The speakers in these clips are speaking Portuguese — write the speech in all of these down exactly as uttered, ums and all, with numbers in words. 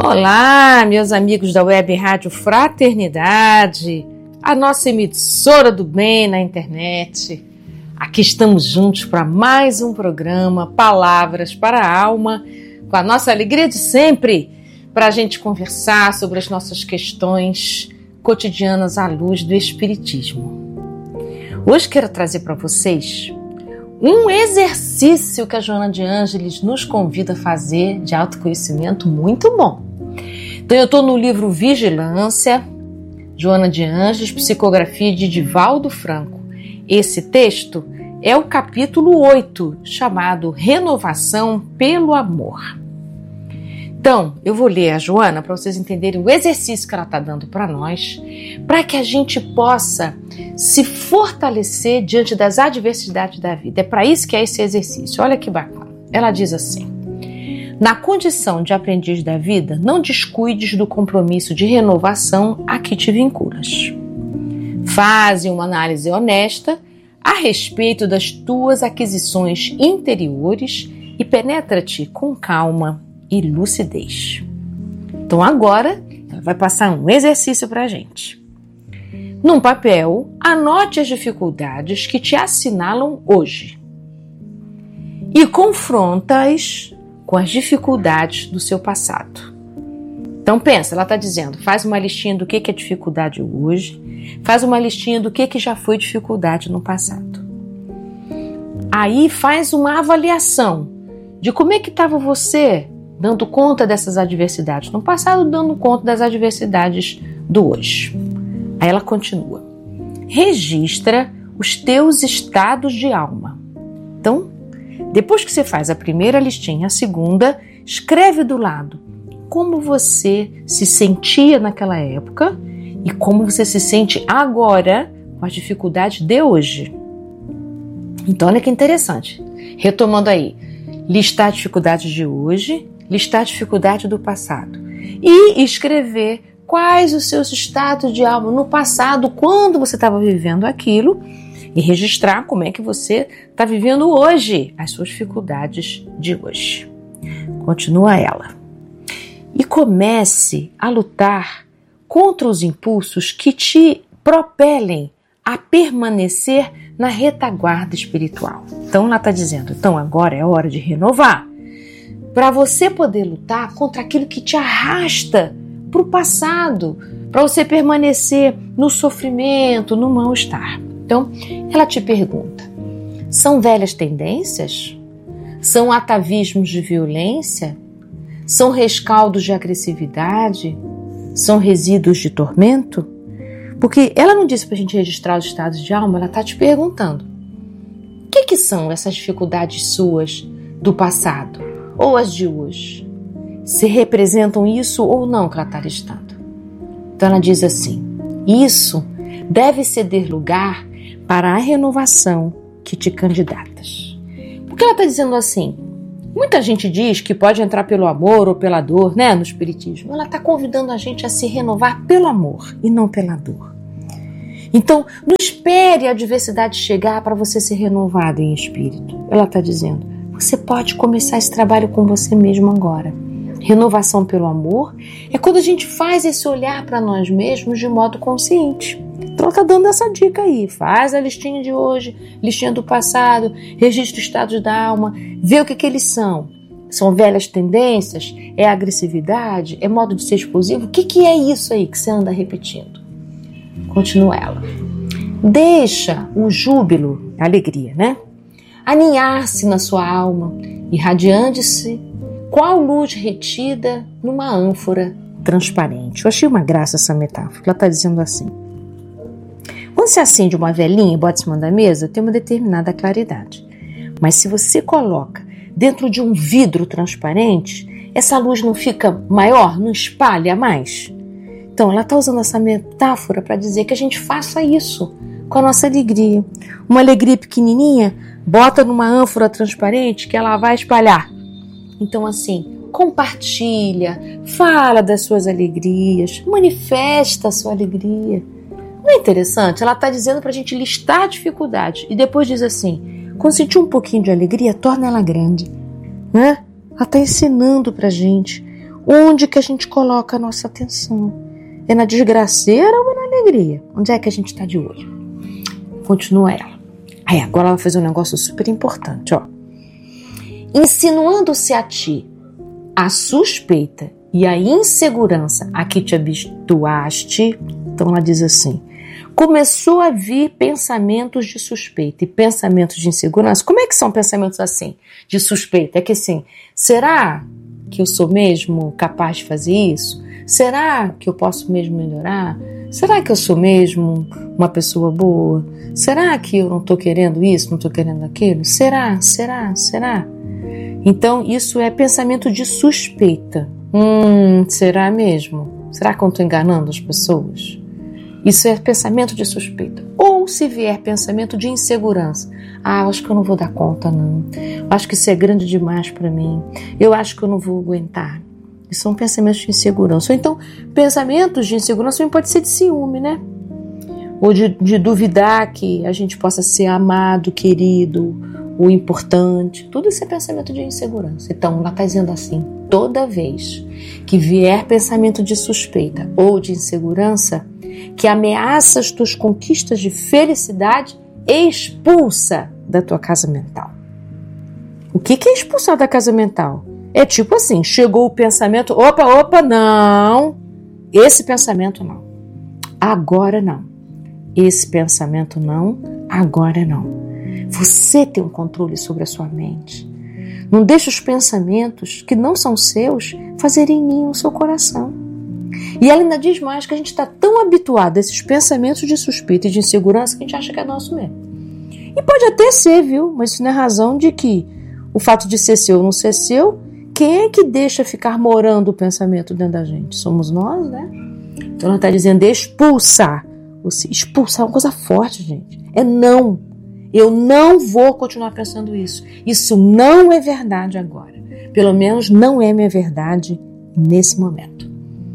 Olá, meus amigos da Web Rádio Fraternidade, a nossa emissora do bem na internet. Aqui estamos juntos para mais um programa Palavras para a Alma, com a nossa alegria de sempre, para a gente conversar sobre as nossas questões cotidianas à luz do Espiritismo. Hoje quero trazer para vocês um exercício que a Joana de Ângeles nos convida a fazer de autoconhecimento muito bom. Então eu estou no livro Vigilância, Joana de Ângeles, psicografia de Divaldo Franco. Esse texto é o capítulo oito, chamado Renovação pelo Amor. Então, eu vou ler a Joana para vocês entenderem o exercício que ela está dando para nós, para que a gente possa se fortalecer diante das adversidades da vida. É para isso que é esse exercício. Olha que bacana. Ela diz assim: na condição de aprendiz da vida, não descuides do compromisso de renovação a que te vinculas. Faze uma análise honesta a respeito das tuas aquisições interiores e penetra-te com calma e lucidez. Então agora ela vai passar um exercício para a gente. Num papel, anote as dificuldades que te assinalam hoje e confronta-as com as dificuldades do seu passado. Então pensa, ela está dizendo, faz uma listinha do que, que é dificuldade hoje, faz uma listinha do que, que já foi dificuldade no passado. Aí faz uma avaliação de como é que estava você dando conta dessas adversidades no passado, dando conta das adversidades do hoje. Aí ela continua. Registra os teus estados de alma. Então, depois que você faz a primeira listinha, a segunda, escreve do lado como você se sentia naquela época e como você se sente agora com as dificuldades de hoje. Então, olha que interessante. Retomando aí, listar dificuldades de hoje, listar a dificuldade do passado e escrever quais os seus estados de alma no passado, quando você estava vivendo aquilo, e registrar como é que você está vivendo hoje, as suas dificuldades de hoje. Continua ela. E comece a lutar contra os impulsos que te propelem a permanecer na retaguarda espiritual. Então ela está dizendo, então agora é hora de renovar, para você poder lutar contra aquilo que te arrasta para o passado, para você permanecer no sofrimento, no mal-estar. Então, ela te pergunta, são velhas tendências? São atavismos de violência? São rescaldos de agressividade? São resíduos de tormento? Porque ela não disse para a gente registrar os estados de alma, ela está te perguntando, o que, que são essas dificuldades suas do passado? Ou as de hoje, se representam isso ou não que ela está listando. Então ela diz assim, isso deve ceder lugar para a renovação que te candidatas. Porque ela está dizendo assim, muita gente diz que pode entrar pelo amor ou pela dor, né, no Espiritismo. Ela está convidando a gente a se renovar pelo amor e não pela dor. Então, não espere a adversidade chegar para você ser renovado em espírito. Ela está dizendo, você pode começar esse trabalho com você mesmo agora. Renovação pelo amor é quando a gente faz esse olhar para nós mesmos de modo consciente. Então ela está dando essa dica aí. Faz a listinha de hoje, listinha do passado, registra os estados da alma, vê o que, que eles são. São velhas tendências? É agressividade? É modo de ser explosivo? O que, que é isso aí que você anda repetindo? Continua ela. Deixa o júbilo, a alegria, né? Aninhar-se na sua alma, irradiando-se qual luz retida numa ânfora transparente. Eu achei uma graça essa metáfora. Ela está dizendo assim. Quando você acende uma velinha e bota em cima da mesa, tem uma determinada claridade. Mas se você coloca dentro de um vidro transparente, essa luz não fica maior, não espalha mais? Então ela está usando essa metáfora para dizer que a gente faça isso com a nossa alegria. Uma alegria pequenininha, bota numa ânfora transparente que ela vai espalhar. Então assim, compartilha, fala das suas alegrias, manifesta a sua alegria. Não é interessante? Ela está dizendo para a gente listar dificuldades e depois diz assim, quando sentir um pouquinho de alegria, torna ela grande. Né? Ela está ensinando para a gente Onde que a gente coloca a nossa atenção? É na desgraceira ou é na alegria? Onde é que a gente está de olho? Continua ela. Aí agora ela vai fazer um negócio super importante, ó. Insinuando-se a ti a suspeita e a insegurança a que te habituaste, então ela diz assim, começou a vir pensamentos de suspeita e pensamentos de insegurança. Como é que são pensamentos assim, de suspeita? É que assim, será que eu sou mesmo capaz de fazer isso? Será que eu posso mesmo melhorar? Será que eu sou mesmo uma pessoa boa? Será que eu não estou querendo isso, não estou querendo aquilo? Será? Será? Será? Então, isso é pensamento de suspeita. Hum, será mesmo? Será que eu estou enganando as pessoas? Isso é pensamento de suspeita. Ou se vier pensamento de insegurança. Ah, eu acho que eu não vou dar conta, não. Eu acho que isso é grande demais para mim. Eu acho que eu não vou aguentar. Isso são pensamentos de insegurança. Ou então, pensamentos de insegurança também pode ser de ciúme, né? Ou de, de duvidar que a gente possa ser amado, querido, o importante. Tudo isso é pensamento de insegurança. Então, ela está dizendo assim, toda vez que vier pensamento de suspeita ou de insegurança, que ameaça as tuas conquistas de felicidade, expulsa da tua casa mental. O que é expulsar da casa mental? É tipo assim, chegou o pensamento, opa, opa, não, esse pensamento não, agora não, esse pensamento não, agora não. Você tem um controle sobre a sua mente. Não deixe os pensamentos que não são seus fazerem ninho no seu coração. E ela ainda diz mais que a gente está tão habituado a esses pensamentos de suspeita e de insegurança que a gente acha que é nosso mesmo. E pode até ser, viu? Mas isso não é razão de que o fato de ser seu ou não ser seu, quem é que deixa ficar morando o pensamento dentro da gente? Somos nós, né? Então ela está dizendo expulsar. Expulsar é uma coisa forte, gente. É não. Eu não vou continuar pensando isso. Isso não é verdade agora. Pelo menos não é minha verdade nesse momento.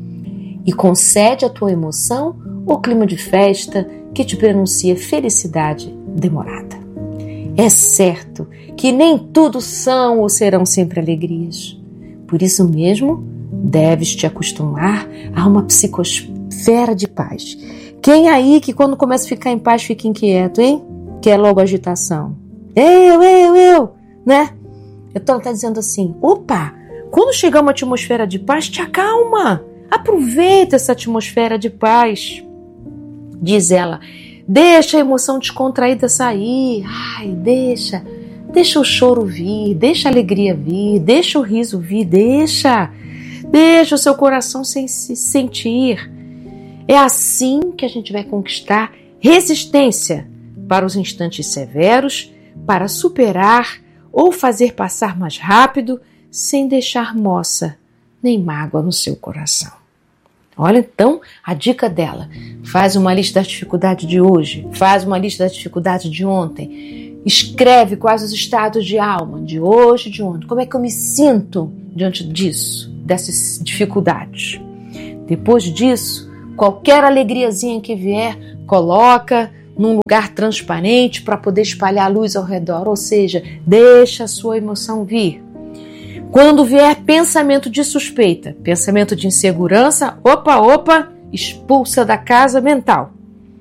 E concede à tua emoção o clima de festa que te prenuncia felicidade demorada. É certo que nem tudo são ou serão sempre alegrias. Por isso mesmo, deves te acostumar a uma psicosfera de paz. Quem aí que quando começa a ficar em paz fica inquieto, hein? Quer logo agitação. Eu, eu, eu, né? Então ela está dizendo assim, opa, quando chegar uma atmosfera de paz, te acalma. Aproveita essa atmosfera de paz. Diz ela, deixa a emoção descontraída sair. Ai, deixa, deixa o choro vir, deixa a alegria vir, deixa o riso vir, deixa. Deixa o seu coração se sentir. É assim que a gente vai conquistar resistência para os instantes severos, para superar ou fazer passar mais rápido, sem deixar moça nem mágoa no seu coração. Olha então a dica dela. Faz uma lista das dificuldades de hoje, faz uma lista das dificuldades de ontem, escreve quais os estados de alma de hoje e de ontem. Como é que eu me sinto diante disso, dessas dificuldades? Depois disso, qualquer alegriazinha que vier, coloca num lugar transparente para poder espalhar a luz ao redor, ou seja, deixa a sua emoção vir. Quando vier pensamento de suspeita, pensamento de insegurança, opa, opa, expulsa da casa mental.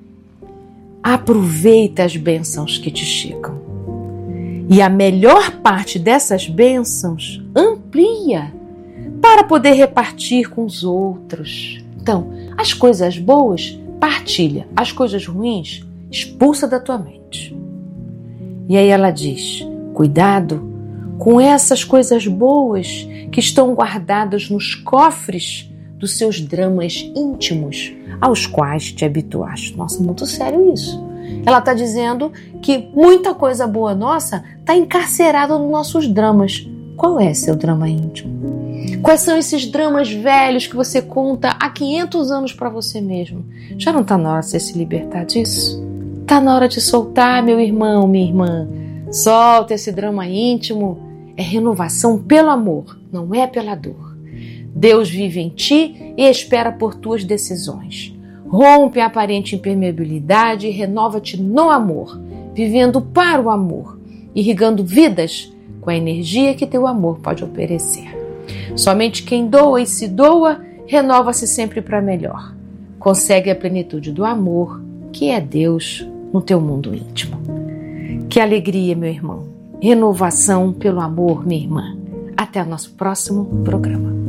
Aproveita as bênçãos que te chegam. E a melhor parte dessas bênçãos amplia para poder repartir com os outros. Então, as coisas boas, partilha. As coisas ruins, expulsa da tua mente. E aí ela diz, cuidado com essas coisas boas que estão guardadas nos cofres dos seus dramas íntimos aos quais te habituaste. Nossa, muito sério isso. Ela está dizendo que muita coisa boa nossa está encarcerada nos nossos dramas. Qual é seu drama íntimo? Quais são esses dramas velhos que você conta há quinhentos anos para você mesmo? Já não está na hora de você se libertar disso? Está na hora de soltar, meu irmão, minha irmã. Solta esse drama íntimo. É renovação pelo amor, não é pela dor. Deus vive em ti e espera por tuas decisões. Rompe a aparente impermeabilidade e renova-te no amor, vivendo para o amor, irrigando vidas com a energia que teu amor pode oferecer. Somente quem doa e se doa renova-se sempre para melhor. Consegue a plenitude do amor, que é Deus no teu mundo íntimo. Que alegria, meu irmão. Renovação pelo amor, minha irmã. Até o nosso próximo programa.